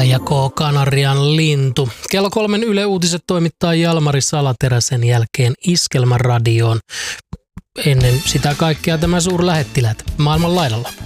ja K-Kanarian lintu. Kello 3 Yle Uutiset toimittaa Jalmari Salaterä, sen jälkeen Iskelmän radioon. Ennen sitä kaikkea tämä suurlähettiläät maailmanlaidalla.